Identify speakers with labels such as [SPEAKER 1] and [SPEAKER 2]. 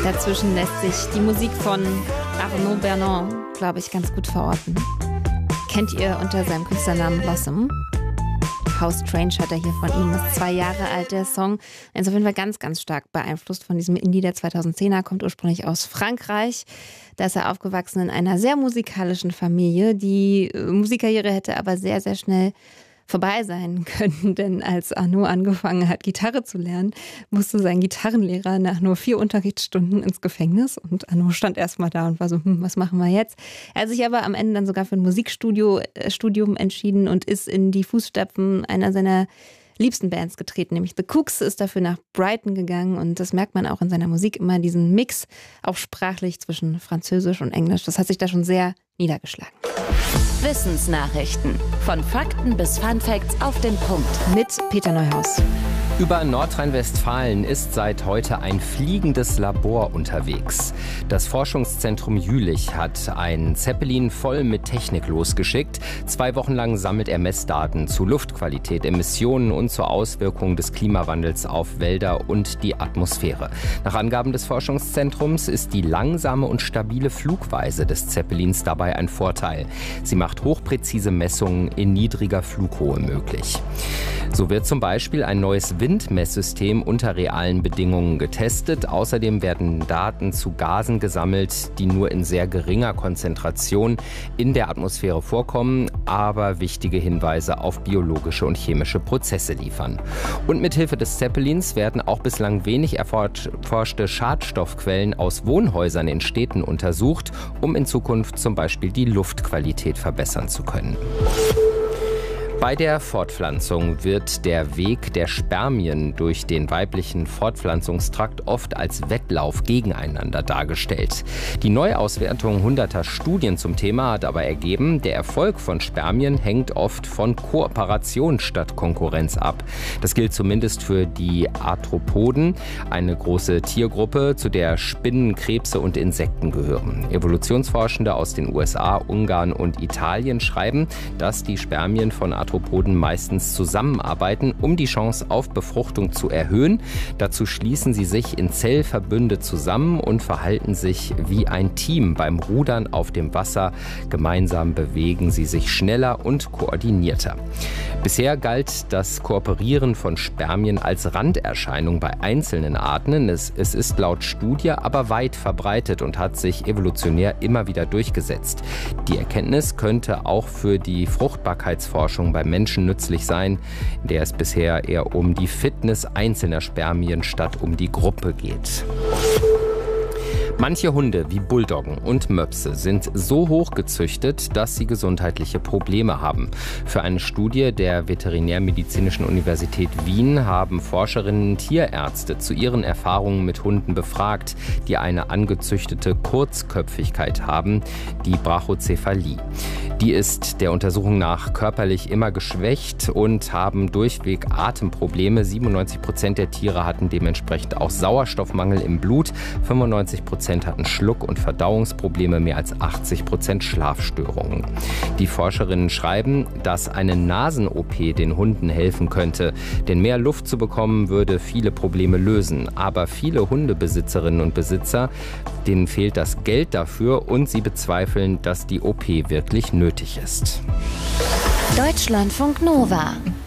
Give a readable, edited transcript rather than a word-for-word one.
[SPEAKER 1] Dazwischen lässt sich die Musik von Arnaud Bernand, glaube ich, ganz gut verorten. Kennt ihr unter seinem Künstlernamen Blossom? How Strange hat er hier von ihm. Ist 2 Jahre alt, der Song. Er ist auf jeden Fall ganz, ganz stark beeinflusst von diesem Indie der 2010er. Kommt ursprünglich aus Frankreich. Da ist er aufgewachsen in einer sehr musikalischen Familie. Die Musikkarriere hätte aber sehr, sehr schnell vorbei sein können, denn als Arnaud angefangen hat, Gitarre zu lernen, musste sein Gitarrenlehrer nach nur 4 Unterrichtsstunden ins Gefängnis und Arnaud stand erstmal da und war so, was machen wir jetzt? Er hat sich aber am Ende dann sogar für ein Musikstudium entschieden und ist in die Fußstapfen einer seiner liebsten Bands getreten, nämlich The Cooks, ist dafür nach Brighton gegangen und das merkt man auch in seiner Musik immer, diesen Mix, auch sprachlich zwischen Französisch und Englisch, das hat sich da schon sehr niedergeschlagen.
[SPEAKER 2] Wissensnachrichten. Von Fakten bis Funfacts auf den Punkt.
[SPEAKER 1] Mit Peter Neuhaus.
[SPEAKER 3] Über Nordrhein-Westfalen ist seit heute ein fliegendes Labor unterwegs. Das Forschungszentrum Jülich hat einen Zeppelin voll mit Technik losgeschickt. 2 Wochen lang sammelt er Messdaten zu Luftqualität, Emissionen und zur Auswirkung des Klimawandels auf Wälder und die Atmosphäre. Nach Angaben des Forschungszentrums ist die langsame und stabile Flugweise des Zeppelins dabei ein Vorteil. Sie macht hochpräzise Messungen in niedriger Flughöhe möglich. So wird zum Beispiel ein neues Windmesssystem unter realen Bedingungen getestet. Außerdem werden Daten zu Gasen gesammelt, die nur in sehr geringer Konzentration in der Atmosphäre vorkommen, aber wichtige Hinweise auf biologische und chemische Prozesse liefern. Und mithilfe des Zeppelins werden auch bislang wenig erforschte Schadstoffquellen aus Wohnhäusern in Städten untersucht, um in Zukunft zum Beispiel die Luftqualität verbessern zu können. Bei der Fortpflanzung wird der Weg der Spermien durch den weiblichen Fortpflanzungstrakt oft als Wettlauf gegeneinander dargestellt. Die Neuauswertung hunderter Studien zum Thema hat aber ergeben, der Erfolg von Spermien hängt oft von Kooperation statt Konkurrenz ab. Das gilt zumindest für die Arthropoden, eine große Tiergruppe, zu der Spinnen, Krebse und Insekten gehören. Evolutionsforschende aus den USA, Ungarn und Italien schreiben, dass die Spermien von Arthropoden meistens zusammenarbeiten, um die Chance auf Befruchtung zu erhöhen. Dazu schließen sie sich in Zellverbünde zusammen und verhalten sich wie ein Team beim Rudern auf dem Wasser. Gemeinsam bewegen sie sich schneller und koordinierter. Bisher galt das Kooperieren von Spermien als Randerscheinung bei einzelnen Arten. Es ist laut Studie aber weit verbreitet und hat sich evolutionär immer wieder durchgesetzt. Die Erkenntnis könnte auch für die Fruchtbarkeitsforschung bei Menschen nützlich sein, in der es bisher eher um die Fitness einzelner Spermien statt um die Gruppe geht. Manche Hunde wie Bulldoggen und Möpse sind so hoch gezüchtet, dass sie gesundheitliche Probleme haben. Für eine Studie der Veterinärmedizinischen Universität Wien haben Forscherinnen Tierärzte zu ihren Erfahrungen mit Hunden befragt, die eine angezüchtete Kurzköpfigkeit haben, die Brachycephalie. Die ist der Untersuchung nach körperlich immer geschwächt und haben durchweg Atemprobleme. 97% der Tiere hatten dementsprechend auch Sauerstoffmangel im Blut. 95% hatten Schluck- und Verdauungsprobleme, mehr als 80% Schlafstörungen. Die Forscherinnen schreiben, dass eine Nasen-OP den Hunden helfen könnte, denn mehr Luft zu bekommen würde viele Probleme lösen. Aber viele Hundebesitzerinnen und Besitzer, denen fehlt das Geld dafür und sie bezweifeln, dass die OP wirklich nötig ist.
[SPEAKER 2] Deutschlandfunk Nova